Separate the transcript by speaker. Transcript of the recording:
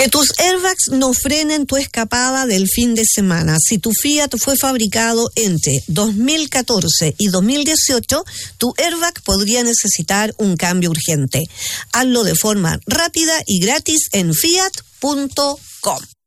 Speaker 1: Que tus airbags no frenen tu escapada del fin de semana. Si tu Fiat fue fabricado entre 2014 y 2018, tu airbag podría necesitar un cambio urgente. Hazlo de forma rápida y gratis en fiat.com.